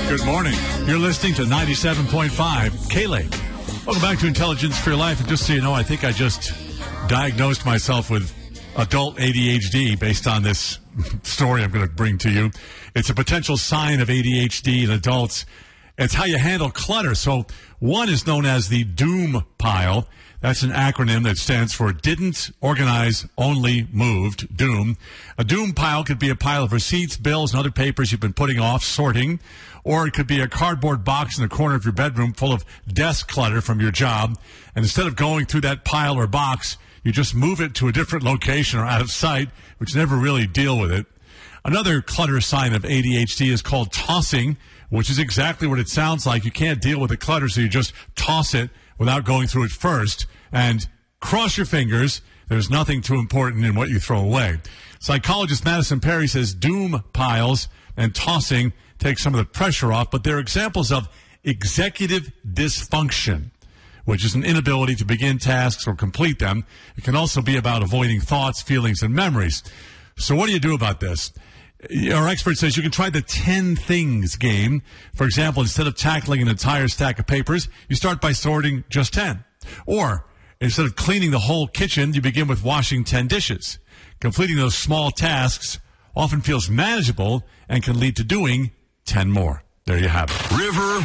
Good morning. You're listening to 97.5 K-Lake. Welcome back to Intelligence for Your Life. And just so you know, I think I just diagnosed myself with adult ADHD based on this story I'm going to bring to you. It's a potential sign of ADHD in adults. It's how you handle clutter. So one is known as the DOOM pile. That's an acronym that stands for Didn't Organize, Only Moved, DOOM. A DOOM pile could be a pile of receipts, bills, and other papers you've been putting off sorting. Or it could be a cardboard box in the corner of your bedroom full of desk clutter from your job. And instead of going through that pile or box, you just move it to a different location or out of sight, which never really deal with it. Another clutter sign of ADHD is called tossing, which is exactly what it sounds like. You can't deal with the clutter, so you just toss it without going through it first. And cross your fingers, there's nothing too important in what you throw away. Psychologist Madison Perry says DOOM piles and tossing take some of the pressure off, but they're examples of executive dysfunction, which is an inability to begin tasks or complete them. It can also be about avoiding thoughts, feelings, and memories. So what do you do about this? Our expert says you can try the 10 things game. For example, instead of tackling an entire stack of papers, you start by sorting just 10. Or instead of cleaning the whole kitchen, you begin with washing 10 dishes. Completing those small tasks often feels manageable and can lead to doing 10 more. There you have it. River